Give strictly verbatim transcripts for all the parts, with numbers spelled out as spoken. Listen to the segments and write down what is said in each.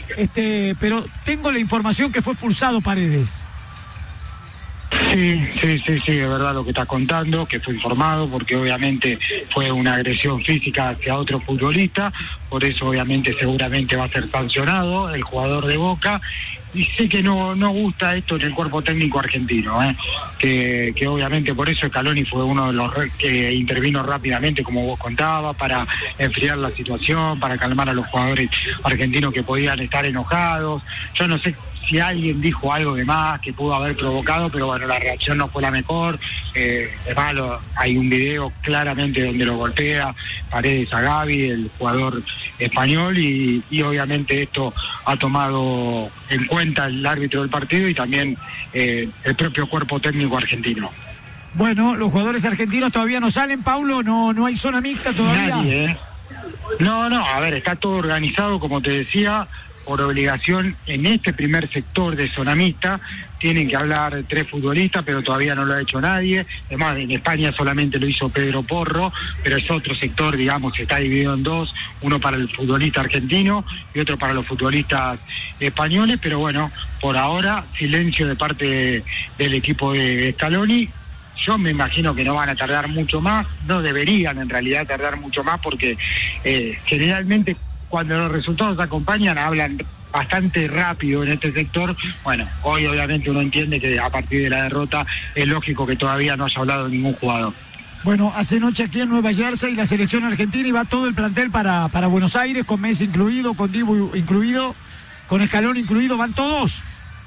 este, pero tengo la información que fue expulsado Paredes. Sí, sí, sí, sí, es verdad lo que está contando, que fue informado, porque obviamente fue una agresión física hacia otro futbolista, por eso obviamente seguramente va a ser sancionado el jugador de Boca, y sé que no no gusta esto en el cuerpo técnico argentino, ¿eh? que, que obviamente por eso Scaloni fue uno de los que intervino rápidamente, como vos contabas, para enfriar la situación, para calmar a los jugadores argentinos que podían estar enojados. Yo no sé si alguien dijo algo de más que pudo haber provocado, pero bueno, la reacción no fue la mejor. Eh, es malo, hay un video claramente donde lo golpea Paredes a Gavi, el jugador español, y, y obviamente esto ha tomado en cuenta el árbitro del partido y también eh, el propio cuerpo técnico argentino. Bueno, los jugadores argentinos todavía no salen, Paulo, no, no hay zona mixta todavía. Nadie, ¿eh? No, no, a ver, está todo organizado, como te decía, por obligación en este primer sector de zona mixta. Tienen que hablar tres futbolistas, pero todavía no lo ha hecho nadie. Además, en España solamente lo hizo Pedro Porro, pero es otro sector, digamos, está dividido en dos, uno para el futbolista argentino y otro para los futbolistas españoles, pero bueno, por ahora, silencio de parte de, del equipo de Scaloni. Yo me imagino que no van a tardar mucho más, no deberían en realidad tardar mucho más, porque eh, generalmente cuando los resultados acompañan hablan bastante rápido en este sector. Bueno, hoy obviamente uno entiende que a partir de la derrota es lógico que todavía no haya hablado ningún jugador. Bueno, hace noche aquí en Nueva Jersey la selección argentina, y va todo el plantel para, para Buenos Aires, con Messi incluido, con Dibu incluido, con Scaloni incluido, ¿van todos?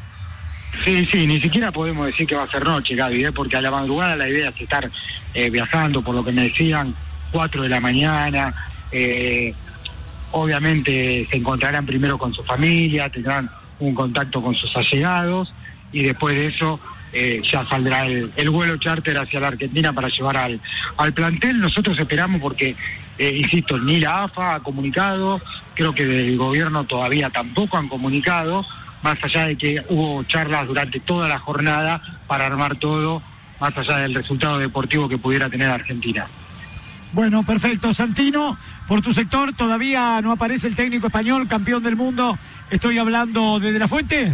Sí, sí, ni siquiera podemos decir que va a ser noche, Gaby, ¿eh? Porque a la madrugada la idea es estar eh, viajando, por lo que me decían, cuatro de la mañana. eh, obviamente se encontrarán primero con su familia, tendrán un contacto con sus allegados, y después de eso eh, ya saldrá el, el vuelo charter hacia la Argentina para llevar al, al plantel. Nosotros esperamos porque, eh, insisto, ni la A F A ha comunicado, creo que del gobierno todavía tampoco han comunicado, más allá de que hubo charlas durante toda la jornada para armar todo, más allá del resultado deportivo que pudiera tener Argentina. Bueno, perfecto. Santino, por tu sector todavía no aparece el técnico español, campeón del mundo. Estoy hablando de De La Fuente.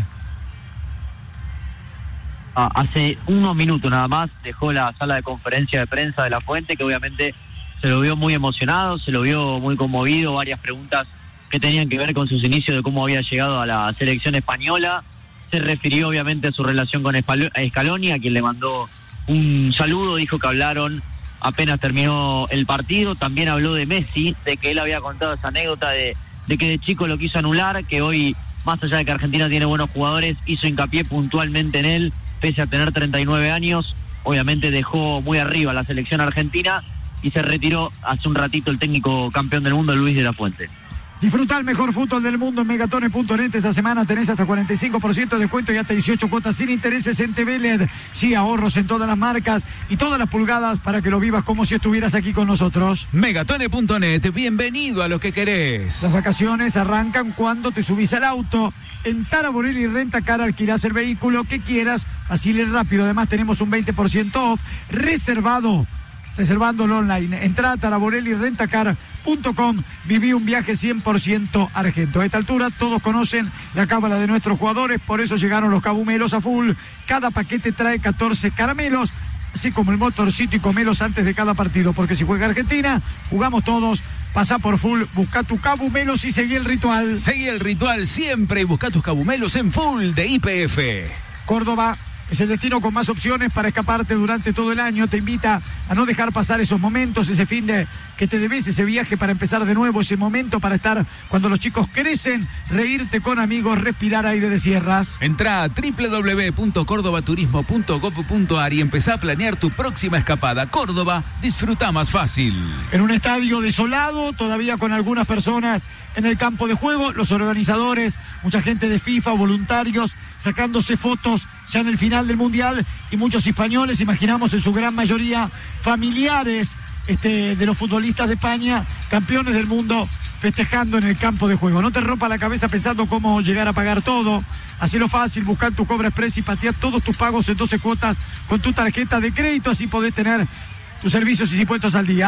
Ah, hace unos minutos nada más dejó la sala de conferencia de prensa de La Fuente, que obviamente se lo vio muy emocionado, se lo vio muy conmovido, varias preguntas que tenían que ver con sus inicios de cómo había llegado a la selección española. Se refirió obviamente a su relación con Scaloni, a quien le mandó un saludo, dijo que hablaron apenas terminó el partido. También habló de Messi, de que él había contado esa anécdota de, de que de chico lo quiso anular, que hoy, más allá de que Argentina tiene buenos jugadores, hizo hincapié puntualmente en él, pese a tener treinta y nueve años. Obviamente dejó muy arriba la selección argentina y se retiró hace un ratito el técnico campeón del mundo, Luis de la Fuente. Disfruta el mejor fútbol del mundo en Megatones punto net. Esta semana tenés hasta cuarenta y cinco por ciento de descuento y hasta dieciocho cuotas sin intereses en T V L E D. Sí, ahorros en todas las marcas y todas las pulgadas para que lo vivas como si estuvieras aquí con nosotros. Megatones punto net, bienvenido a lo que querés. Las vacaciones arrancan cuando te subís al auto. En Tara Borelli Renta Car alquilás el vehículo que quieras, fácil y rápido. Además tenemos un veinte por ciento off reservado. Reservándolo online. Entrá a taraborelli rentacar punto com. Viví un viaje cien por ciento argento. A esta altura todos conocen la cábala de nuestros jugadores, por eso llegaron los cabumelos a full. Cada paquete trae catorce caramelos, así como el motorcito, y comelos antes de cada partido, porque si juega Argentina, jugamos todos. Pasá por full, busca tu cabumelos y seguí el ritual. Seguí el ritual siempre y busca tus cabumelos en full de Y P F. Córdoba es el destino con más opciones para escaparte durante todo el año. Te invita a no dejar pasar esos momentos, ese fin de que te debes, ese viaje para empezar de nuevo, ese momento para estar cuando los chicos crecen, reírte con amigos, respirar aire de sierras. Entrá a doble u doble u doble u punto córdoba turismo punto gob punto ar y empezá a planear tu próxima escapada. Córdoba, disfruta más fácil. En un estadio desolado, todavía con algunas personas en el campo de juego, los organizadores, mucha gente de FIFA, voluntarios, sacándose fotos ya en el final del Mundial, y muchos españoles, imaginamos en su gran mayoría familiares este, de los futbolistas de España, campeones del mundo, festejando en el campo de juego. No te rompa la cabeza pensando cómo llegar a pagar todo. Hacelo fácil, buscar tu Cobra Express y patear todos tus pagos en doce cuotas con tu tarjeta de crédito, así podés tener tus servicios y impuestos al día.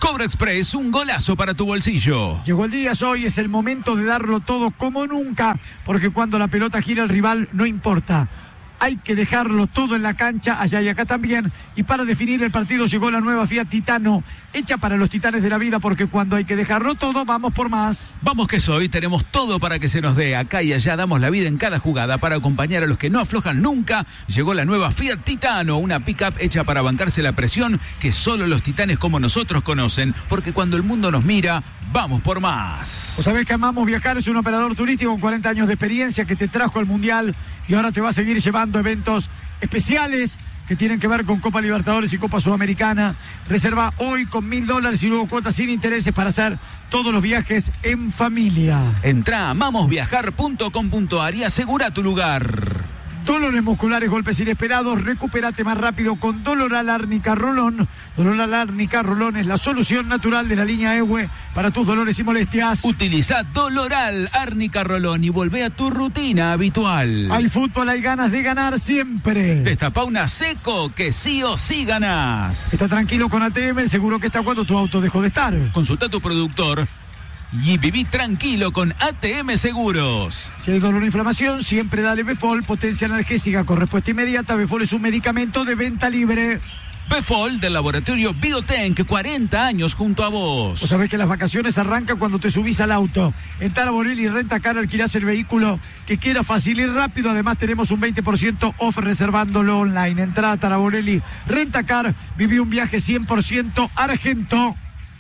Cobra Express, un golazo para tu bolsillo. Llegó el día, hoy es el momento de darlo todo como nunca, porque cuando la pelota gira el rival no importa. Hay que dejarlo todo en la cancha, allá y acá también. Y para definir el partido llegó la nueva Fiat Titano, hecha para los titanes de la vida, porque cuando hay que dejarlo todo, vamos por más. Vamos que soy, tenemos todo para que se nos dé. Acá y allá damos la vida en cada jugada para acompañar a los que no aflojan nunca. Llegó la nueva Fiat Titano, una pick-up hecha para bancarse la presión que solo los titanes como nosotros conocen, porque cuando el mundo nos mira, vamos por más. Vos sabés que Amamos Viajar es un operador turístico con cuarenta años de experiencia que te trajo al Mundial y ahora te va a seguir llevando eventos especiales que tienen que ver con Copa Libertadores y Copa Sudamericana. Reserva hoy con mil dólares y luego cuotas sin intereses para hacer todos los viajes en familia. Entrá a amamos viajar punto com punto a r y asegura tu lugar. Dolores musculares, golpes inesperados, recupérate más rápido con Doloral Árnica Rolón. Doloral Árnica Rolón es la solución natural de la línea E W E para tus dolores y molestias. Utiliza Doloral Árnica Rolón y volvé a tu rutina habitual. Hay fútbol, hay ganas de ganar siempre. Destapa una Seco que sí o sí ganás. Está tranquilo con A T M, seguro que está cuando tu auto dejó de estar. Consulta a tu productor y viví tranquilo con A T M Seguros. Si hay dolor o inflamación, siempre dale Befol, potencia analgésica con respuesta inmediata. Befol es un medicamento de venta libre. Befol del laboratorio Biotank, cuarenta años junto a vos. Vos sabés que las vacaciones arrancan cuando te subís al auto. En Taraborelli y Renta Car alquilás el vehículo que quieras fácil y rápido. Además tenemos un veinte por ciento off reservándolo online. Entrá a Taraborelli, Renta Car, viví un viaje cien por ciento argento.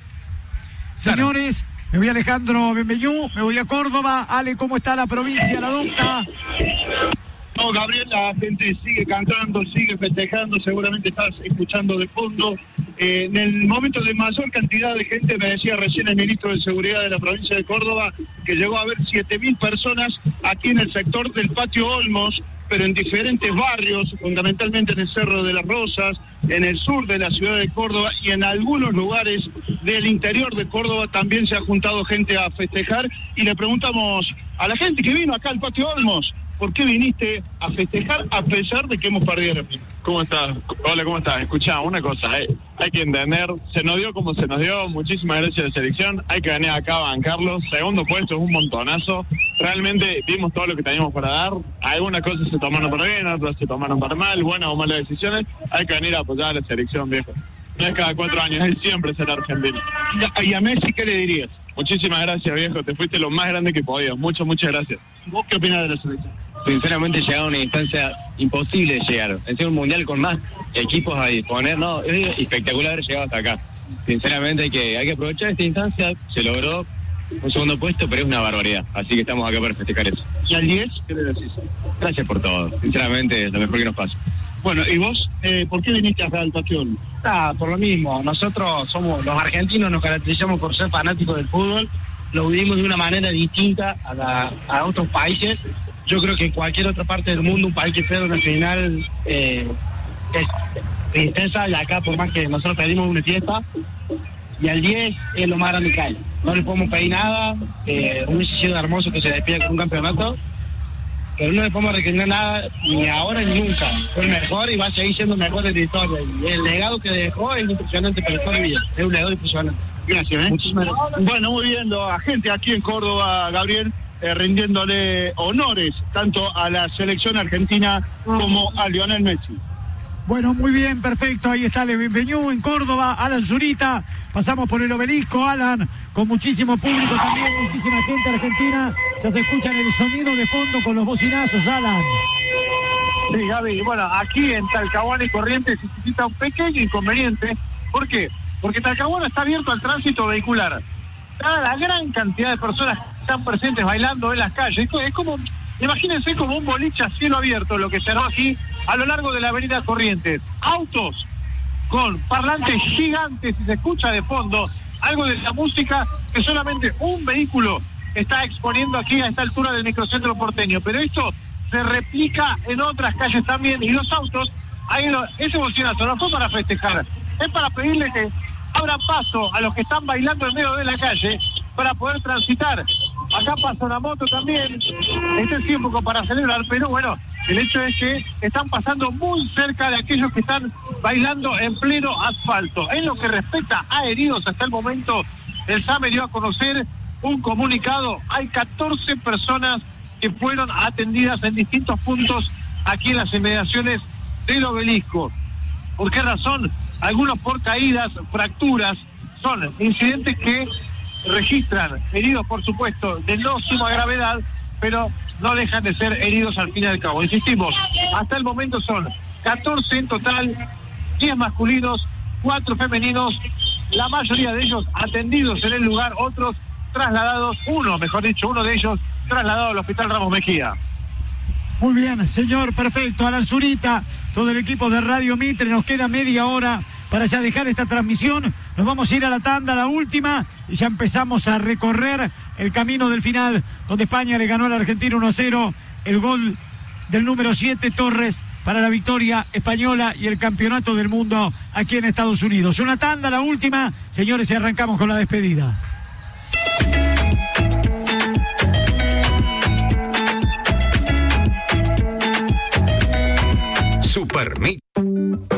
Señores, me voy a Alejandro Benveñú, me voy a Córdoba. Ale, ¿cómo está la provincia, la docta? No, Gabriel, la gente sigue cantando, sigue festejando, seguramente estás escuchando de fondo. Eh, en el momento de mayor cantidad de gente, me decía recién el ministro de Seguridad de la provincia de Córdoba, que llegó a haber siete mil personas aquí en el sector del Patio Olmos, pero en diferentes barrios, fundamentalmente en el Cerro de las Rosas, en el sur de la ciudad de Córdoba y en algunos lugares del interior de Córdoba también se ha juntado gente a festejar. Y le preguntamos a la gente que vino acá al Patio Olmos, ¿por qué viniste a festejar a pesar de que hemos perdido? ¿Cómo estás? Hola, ¿cómo estás? Escuchá, una cosa, eh, hay que entender, se nos dio como se nos dio, muchísimas gracias a la selección, hay que venir acá a bancarlo, segundo puesto es un montonazo, realmente dimos todo lo que teníamos para dar, algunas cosas se tomaron para bien, otras se tomaron para mal, buenas o malas decisiones, hay que venir a apoyar a la selección, viejo. No es cada cuatro años, es siempre ser argentino. ¿Y a Messi qué le dirías? Muchísimas gracias, viejo, te fuiste lo más grande que podías, muchas, muchas gracias. ¿Vos qué opinás de la selección? Sinceramente llegar a una instancia imposible de llegar. En ser un mundial con más equipos a disponer, no, es espectacular haber llegado hasta acá. Sinceramente hay que, hay que aprovechar esta instancia, se logró un segundo puesto, pero es una barbaridad, así que estamos acá para festejar eso. ¿Y al diez? ¿Qué le decís? Gracias por todo, sinceramente es lo mejor que nos pasa. Bueno, ¿y vos eh, por qué viniste acá al Patio Olmos? Ah, por lo mismo, nosotros somos, los argentinos nos caracterizamos por ser fanáticos del fútbol, lo vivimos de una manera distinta a, la, a otros países. Yo creo que en cualquier otra parte del mundo, un país que pierda una final eh, es princesa, y acá por más que nosotros pedimos una fiesta, y al diez es lo más grande que hay. No le podemos pedir nada, eh, hubiese sido hermoso que se despida con un campeonato, pero no le podemos requerir nada ni ahora ni nunca. Fue el mejor y va a seguir siendo el mejor de la historia. Y el legado que dejó es impresionante para toda la vida. Es un legado impresionante. Gracias, ¿eh? Muchísimas gracias. Bueno, muy bien, a gente aquí en Córdoba, Gabriel, eh, rindiéndole honores tanto a la selección argentina como a Lionel Messi. Bueno, muy bien, perfecto. Ahí está Ale Benveñú en Córdoba, Alan Zurita. Pasamos por el obelisco, Alan, con muchísimo público también, muchísima gente argentina. Ya se escucha el sonido de fondo con los bocinazos, Alan. Sí, Gaby, bueno, aquí en Talcahuano y Corrientes se necesita un pequeño inconveniente. ¿Por qué? Porque Talcahuano está abierto al tránsito vehicular. Dada la gran cantidad de personas que están presentes bailando en las calles, es como, imagínense como un boliche a cielo abierto lo que se armó aquí a lo largo de la avenida Corrientes. Autos con parlantes gigantes y se escucha de fondo algo de la música que solamente un vehículo está exponiendo aquí a esta altura del microcentro porteño. Pero esto se replica en otras calles también y los autos, ahí lo, ese bocinazo no fue para festejar, es para pedirle que abra paso a los que están bailando en medio de la calle para poder transitar. Acá pasa una moto también, este sí un poco para celebrar, pero bueno, El hecho es que están pasando muy cerca de aquellos que están bailando en pleno asfalto. En lo que respecta a heridos, hasta el momento el SAME dio a conocer un comunicado. Hay catorce personas que fueron atendidas en distintos puntos aquí en las inmediaciones del obelisco. ¿Por qué razón? Algunos por caídas, fracturas, son incidentes que registran heridos, por supuesto, de no suma gravedad, pero no dejan de ser heridos al fin y al cabo. Insistimos, hasta el momento son catorce en total, diez masculinos, cuatro femeninos, la mayoría de ellos atendidos en el lugar, otros trasladados, uno, mejor dicho, uno de ellos trasladado al Hospital Ramos Mejía. Muy bien, señor, perfecto. Alan Zurita, todo el equipo de Radio Mitre, nos queda media hora para ya dejar esta transmisión. Nos vamos a ir a la tanda, la última, y ya empezamos a recorrer el camino del final, donde España le ganó a la Argentina uno a cero, el gol del número siete, Torres, para la victoria española y el campeonato del mundo aquí en Estados Unidos. Una tanda, la última, señores, y arrancamos con la despedida. Super Mitre.